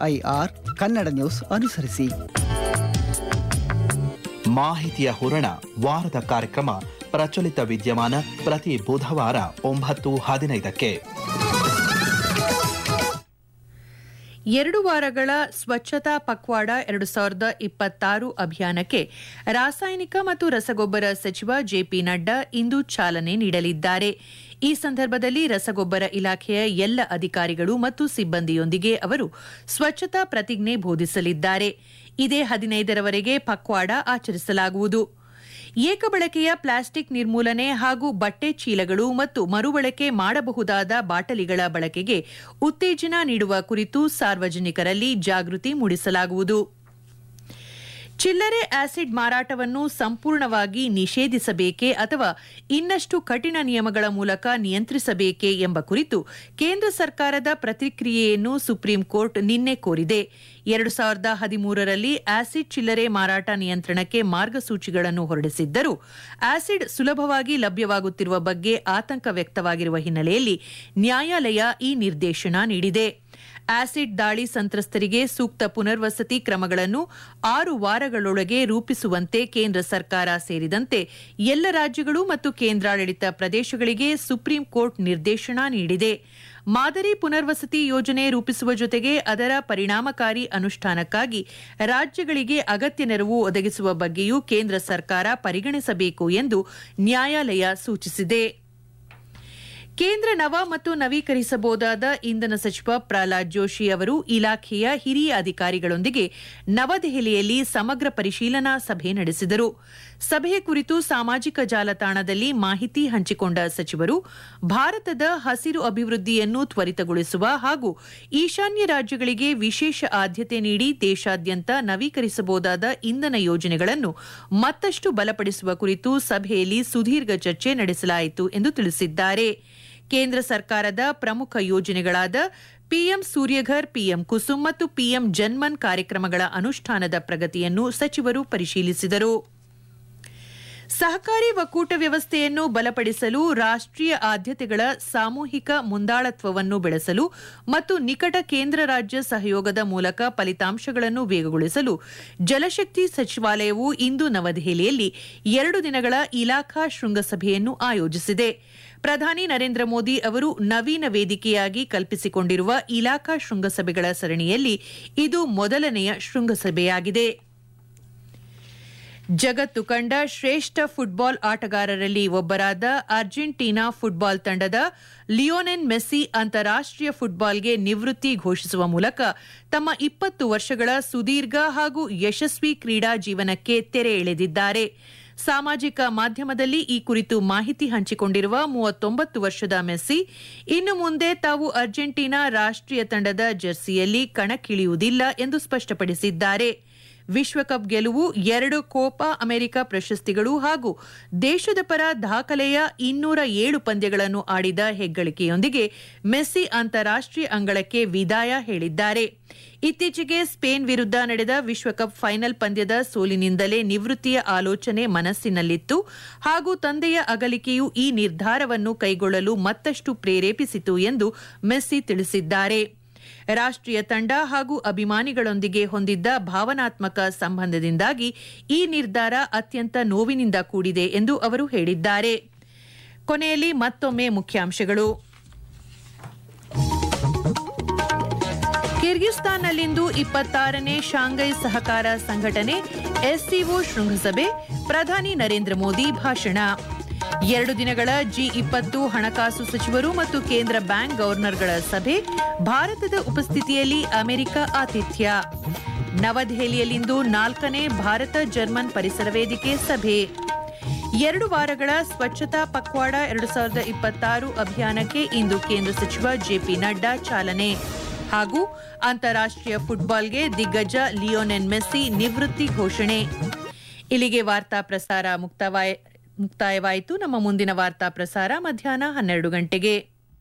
AIR Kannada news ಅನುಸರಿಸಿ. ಮಾಹಿತಿಯ ಹೂರಣ ವಾರದ ಕಾರ್ಯಕ್ರಮ ಪ್ರಚಲಿತ ವಿದ್ಯಮಾನ ಪ್ರತಿ ಬುಧವಾರ 9:15. 2 ವಾರಗಳ ಸ್ವಚ್ಛತಾ ಪಕ್ವಾಡ 2026 ಅಭಿಯಾನಕ್ಕೆ ರಾಸಾಯನಿಕ ಮತ್ತು ರಸಗೊಬ್ಬರ ಸಚಿವ ಜೆಪಿ ನಡ್ಡಾ ಇಂದು ಚಾಲನೆ ನೀಡಲಿದ್ದಾರೆ. ಈ ಸಂದರ್ಭದಲ್ಲಿ ರಸಗೊಬ್ಬರ ಇಲಾಖೆಯ ಎಲ್ಲ ಅಧಿಕಾರಿಗಳು ಮತ್ತು ಸಿಬ್ಬಂದಿಯೊಂದಿಗೆ ಅವರು ಸ್ವಚ್ಛತಾ ಪ್ರತಿಜ್ಞೆ ಬೋಧಿಸಲಿದ್ದಾರೆ. ಇದೇ 15ರವರೆಗೆ ಪಕ್ವಾಡ ಆಚರಿಸಲಾಗುವುದು. ಏಕಬಳಕೆಯ ಪ್ಲಾಸ್ಟಿಕ್ ನಿರ್ಮೂಲನೆ ಹಾಗೂ ಬಟ್ಟೆ ಚೀಲಗಳು ಮತ್ತು ಮರುಬಳಕೆ ಮಾಡಬಹುದಾದ ಬಾಟಲಿಗಳ ಬಳಕೆಗೆ ಉತ್ತೇಜನ ನೀಡುವ ಕುರಿತು ಸಾರ್ವಜನಿಕರಲ್ಲಿ ಜಾಗೃತಿ ಮೂಡಿಸಲಾಗುವುದು. ಚಿಲ್ಲರೆ ಆಸಿಡ್ ಮಾರಾಟವನ್ನು ಸಂಪೂರ್ಣವಾಗಿ ನಿಷೇಧಿಸಬೇಕೇ ಅಥವಾ ಇನ್ನಷ್ಟು ಕಠಿಣ ನಿಯಮಗಳ ಮೂಲಕ ನಿಯಂತ್ರಿಸಬೇಕೇ ಎಂಬ ಕುರಿತು ಕೇಂದ್ರ ಸರ್ಕಾರದ ಪ್ರತಿಕ್ರಿಯೆಯನ್ನು ಸುಪ್ರೀಂ ಕೋರ್ಟ್ ನಿನ್ನೆ ಕೋರಿದೆ. 2013ರಲ್ಲಿ ಆಸಿಡ್ ಚಿಲ್ಲರೆ ಮಾರಾಟ ನಿಯಂತ್ರಣಕ್ಕೆ ಮಾರ್ಗಸೂಚಿಗಳನ್ನು ಹೊರಡಿಸಿದ್ದರೂ ಆಸಿಡ್ ಸುಲಭವಾಗಿ ಲಭ್ಯವಾಗುತ್ತಿರುವ ಬಗ್ಗೆ ಆತಂಕ ವ್ಯಕ್ತವಾಗಿರುವ ಹಿನ್ನೆಲೆಯಲ್ಲಿ ನ್ಯಾಯಾಲಯ ಈ ನಿರ್ದೇಶನ ನೀಡಿದೆ. ಆಸಿಡ್ ದಾಳಿ ಸಂತ್ರಸ್ತರಿಗೆ ಸೂಕ್ತ ಪುನರ್ವಸತಿ ಕ್ರಮಗಳನ್ನು 6 ವಾರಗಳೊಳಗೆ ರೂಪಿಸುವಂತೆ ಕೇಂದ್ರ ಸರ್ಕಾರ ಸೇರಿದಂತೆ ಎಲ್ಲ ರಾಜ್ಯಗಳು ಮತ್ತು ಕೇಂದ್ರಾಡಳಿತ ಪ್ರದೇಶಗಳಿಗೆ ಸುಪ್ರೀಂ ಕೋರ್ಟ್ ನಿರ್ದೇಶನ ನೀಡಿದೆ. ಮಾದರಿ ಪುನರ್ವಸತಿ ಯೋಜನೆ ರೂಪಿಸುವ ಜೊತೆಗೆ ಅದರ ಪರಿಣಾಮಕಾರಿ ಅನುಷ್ಠಾನಕ್ಕಾಗಿ ರಾಜ್ಯಗಳಿಗೆ ಅಗತ್ಯ ನೆರವು ಒದಗಿಸುವ ಬಗ್ಗೆಯೂ ಕೇಂದ್ರ ಸರ್ಕಾರ ಪರಿಗಣಿಸಬೇಕು ಎಂದು ನ್ಯಾಯಾಲಯ ಸೂಚಿಸಿದೆ. ಕೇಂದ್ರ ನವ ಮತ್ತು ನವೀಕರಿಸಬಹುದಾದ ಇಂಧನ ಸಚಿವ ಪ್ರಹ್ಲಾದ್ ಜೋಶಿ ಅವರು ಇಲಾಖೆಯ ಹಿರಿಯ ಅಧಿಕಾರಿಗಳೊಂದಿಗೆ ನವದೆಹಲಿಯಲ್ಲಿ ಸಮಗ್ರ ಪರಿಶೀಲನಾ ಸಭೆ ನಡೆಸಿದರು. ಸಭೆಯ ಕುರಿತು ಸಾಮಾಜಿಕ ಜಾಲತಾಣದಲ್ಲಿ ಮಾಹಿತಿ ಹಂಚಿಕೊಂಡ ಸಚಿವರು ಭಾರತದ ಹಸಿರು ಅಭಿವೃದ್ಧಿಯನ್ನು ತ್ವರಿತಗೊಳಿಸುವ ಹಾಗೂ ಈಶಾನ್ಯ ರಾಜ್ಯಗಳಿಗೆ ವಿಶೇಷ ಆದ್ಯತೆ ನೀಡಿ ದೇಶಾದ್ಯಂತ ನವೀಕರಿಸಬಹುದಾದ ಇಂಧನ ಯೋಜನೆಗಳನ್ನು ಮತ್ತಷ್ಟು ಬಲಪಡಿಸುವ ಕುರಿತು ಸಭೆಯಲ್ಲಿ ಸುದೀರ್ಘ ಚರ್ಚೆ ನಡೆಸಲಾಯಿತು ಎಂದು ತಿಳಿಸಿದ್ದಾರೆ. ಕೇಂದ್ರ ಸರ್ಕಾರದ ಪ್ರಮುಖ ಯೋಜನೆಗಳಾದ ಪಿಎಂ ಸೂರ್ಯಘರ್, ಪಿಎಂ ಕುಸುಮ್ ಮತ್ತು ಪಿಎಂ ಜನ್ಮನ್ ಕಾರ್ಯಕ್ರಮಗಳ ಅನುಷ್ಠಾನದ ಪ್ರಗತಿಯನ್ನು ಸಚಿವರು ಪರಿಶೀಲಿಸಿದರು. ಸಹಕಾರಿ ಒಕ್ಕೂಟ ವ್ಯವಸ್ಥೆಯನ್ನು ಬಲಪಡಿಸಲು ರಾಷ್ಟ್ರೀಯ ಆದ್ಯತೆಗಳ ಸಾಮೂಹಿಕ ಮುಂದಾಳತ್ವವನ್ನು ಬೆಳೆಸಲು ಮತ್ತು ನಿಕಟ ಕೇಂದ್ರ ರಾಜ್ಯ ಸಹಯೋಗದ ಮೂಲಕ ಫಲಿತಾಂಶಗಳನ್ನು ವೇಗಗೊಳಿಸಲು ಜಲಶಕ್ತಿ ಸಚಿವಾಲಯವು ಇಂದು ನವದೆಹಲಿಯಲ್ಲಿ 2 ದಿನಗಳ ಇಲಾಖಾ ಶೃಂಗಸಭೆಯನ್ನು ಆಯೋಜಿಸಿದೆ. ಪ್ರಧಾನಿ ನರೇಂದ್ರ ಮೋದಿ ಅವರು ನವೀನ ವೇದಿಕೆಯಾಗಿ ಕಲ್ಪಿಸಿಕೊಂಡಿರುವ ಇಲಾಖಾ ಶೃಂಗಸಭೆಗಳ ಸರಣಿಯಲ್ಲಿ ಇದು ಮೊದಲನೆಯ ಶೃಂಗಸಭೆಯಾಗಿದೆ. ಜಗತ್ತು ಕಂಡ ಶ್ರೇಷ್ಠ ಫುಟ್ಬಾಲ್ ಆಟಗಾರರಲ್ಲಿ ಒಬ್ಬರಾದ ಅರ್ಜೆಂಟೀನಾ ಫುಟ್ಬಾಲ್ ತಂಡದ ಲಿಯೋನೆಲ್ ಮೆಸ್ಸಿ ಅಂತಾರಾಷ್ಟ್ರೀಯ ಫುಟ್ಬಾಲ್ಗೆ ನಿವೃತ್ತಿ ಘೋಷಿಸುವ ಮೂಲಕ ತಮ್ಮ 20 ವರ್ಷಗಳ ಸುದೀರ್ಘ ಹಾಗೂ ಯಶಸ್ವಿ ಕ್ರೀಡಾ ಜೀವನಕ್ಕೆ ತೆರೆ ಎಳೆದಿದ್ದಾರೆ. ಸಾಮಾಜಿಕ ಮಾಧ್ಯಮದಲ್ಲಿ ಈ ಕುರಿತು ಮಾಹಿತಿ ಹಂಚಿಕೊಂಡಿರುವ 39 ವರ್ಷದ ಮೆಸ್ಸಿ ಇನ್ನು ಮುಂದೆ ತಾವು ಅರ್ಜೆಂಟೀನಾ ರಾಷ್ಟ್ರೀಯ ತಂಡದ ಜೆರ್ಸಿಯಲ್ಲಿ ಕಣಕ್ಕಿಳಿಯುವುದಿಲ್ಲ ಎಂದು ಸ್ಪಷ್ಟಪಡಿಸಿದ್ದಾರೆ. ವಿಶ್ವಕಪ್ ಗೆಲುವು, 2 ಕೋಪಾ ಅಮೆರಿಕ ಪ್ರಶಸ್ತಿಗಳು ಹಾಗೂ ದೇಶದ ಪರ ದಾಖಲೆಯ 207 ಪಂದ್ಯಗಳನ್ನು ಆಡಿದ ಹೆಗ್ಗಳಿಕೆಯೊಂದಿಗೆ ಮೆಸ್ಸಿ ಅಂತಾರಾಷ್ಟ್ರೀಯ ಅಂಗಳಕ್ಕೆ ವಿದಾಯ ಹೇಳಿದ್ದಾರೆ. ಇತ್ತೀಚೆಗೆ ಸ್ಪೇನ್ ವಿರುದ್ಧ ನಡೆದ ವಿಶ್ವಕಪ್ ಫೈನಲ್ ಪಂದ್ಯದ ಸೋಲಿನಿಂದಲೇ ನಿವೃತ್ತಿಯ ಆಲೋಚನೆ ಮನಸ್ಸಿನಲ್ಲಿತ್ತು ಹಾಗೂ ತಂದೆಯ ಅಗಲಿಕೆಯು ಈ ನಿರ್ಧಾರವನ್ನು ಕೈಗೊಳ್ಳಲು ಮತ್ತಷ್ಟು ಪ್ರೇರೇಪಿಸಿತು ಎಂದು ಮೆಸ್ಸಿ ತಿಳಿಸಿದ್ದಾರೆ. ರಾಷ್ಟ್ರೀಯ ತಂಡ ಹಾಗೂ ಅಭಿಮಾನಿಗಳೊಂದಿಗೆ ಹೊಂದಿದ್ದ ಭಾವನಾತ್ಮಕ ಸಂಬಂಧದಿಂದಾಗಿ ಈ ನಿರ್ಧಾರ ಅತ್ಯಂತ ನೋವಿನಿಂದ ಕೂಡಿದೆ ಎಂದು ಅವರು ಹೇಳಿದ್ದಾರೆ. ಕೊನೆಯಲ್ಲಿ ಮತ್ತೊಮ್ಮೆ ಮುಖ್ಯಾಂಶಗಳು. ಕಿರ್ಗಿಸ್ತಾನ್ನಲ್ಲಿಂದು 26ನೇ ಶಾಂಘೈ ಸಹಕಾರ ಸಂಘಟನೆ ಎಸ್ಸಿಒ ಶೃಂಗಸಭೆ, ಪ್ರಧಾನಿ ನರೇಂದ್ರ ಮೋದಿ ಭಾಷಣ. 2 ದಿನಗಳ G20 ಹಣಕಾಸು ಸಚಿವರು ಮತ್ತು ಕೇಂದ್ರ ಬ್ಯಾಂಕ್ ಗವರ್ನರ್ಗಳ ಸಭೆ, ಭಾರತದ ಉಪಸ್ಥಿತಿಯಲ್ಲಿ ಅಮೆರಿಕ ಆತಿಥ್ಯ. ನವದೆಹಲಿಯಲ್ಲಿಂದು 4ನೇ ಭಾರತ ಜರ್ಮನ್ ಪರಿಸರ ವೇದಿಕೆ ಸಭೆ. 2 ವಾರಗಳ ಸ್ವಚ್ಛತಾ ಪಕ್ವಾಡ 2026 ಅಭಿಯಾನಕ್ಕೆ ಇಂದು ಕೇಂದ್ರ ಸಚಿವ ಜೆಪಿ ನಡ್ಡಾ ಚಾಲನೆ. ಹಾಗೂ ಅಂತಾರಾಷ್ಟ್ರೀಯ ಫುಟ್ಬಾಲ್ಗೆ ದಿಗ್ಗಜ ಲಿಯೋನೆಲ್ ಮೆಸ್ಸಿ ನಿವೃತ್ತಿ ಘೋಷಣೆ. ಇಲ್ಲಿಗೆ ವಾರ್ತಾ ಪ್ರಸಾರ ಮುಕ್ತಾಯವಾಯಿತು. ನಮ್ಮ ಮುಂದಿನ ವಾರ್ತಾ ಪ್ರಸಾರ ಮಧ್ಯಾಹ್ನ 12 ಗಂಟೆಗೆ.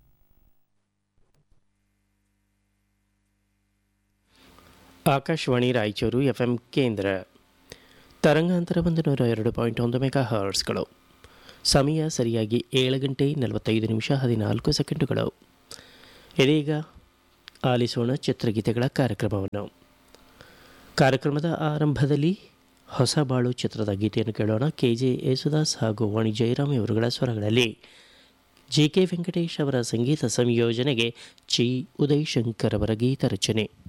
ಆಕಾಶವಾಣಿ ರಾಯಚೂರು ಎಫ್ಎಂ ಕೇಂದ್ರ. ತರಂಗಾಂತರ 102.1 ಮೆಗಾ ಹರ್ಟ್ಸ್ಗಳು. ಸಮಯ ಸರಿಯಾಗಿ 7 ಗಂಟೆ 45 ನಿಮಿಷ 14 ಸೆಕೆಂಡುಗಳು. ಇದೀಗ ಆಲಿಸೋಣ ಚಿತ್ರಗೀತೆಗಳ ಕಾರ್ಯಕ್ರಮವನ್ನು. ಕಾರ್ಯಕ್ರಮದ ಆರಂಭದಲ್ಲಿ ಹೊಸ ಬಾಳು ಚಿತ್ರದ ಗೀತೆಯನ್ನು ಕೇಳೋಣ. KJ ಯೇಸುದಾಸ್ ಹಾಗೂ ವಾಣಿ ಜಯರಾಮ್ ಇವರುಗಳ ಸ್ವರಗಳಲ್ಲಿ JK ವೆಂಕಟೇಶ್ ಅವರ ಸಂಗೀತ ಸಂಯೋಜನೆಗೆ ಚಿ ಉದಯಶಂಕರ್ ಅವರ ಗೀತ ರಚನೆ.